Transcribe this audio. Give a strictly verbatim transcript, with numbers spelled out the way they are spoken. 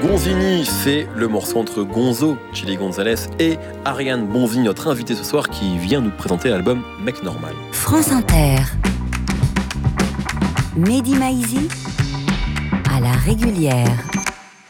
Gonzini, c'est le morceau entre Gonzo, Chili Gonzalez, et Ariane Bonzini, notre invitée ce soir, qui vient nous présenter l'album Mec Normal. France Inter. Mehdi Maizi à la régulière.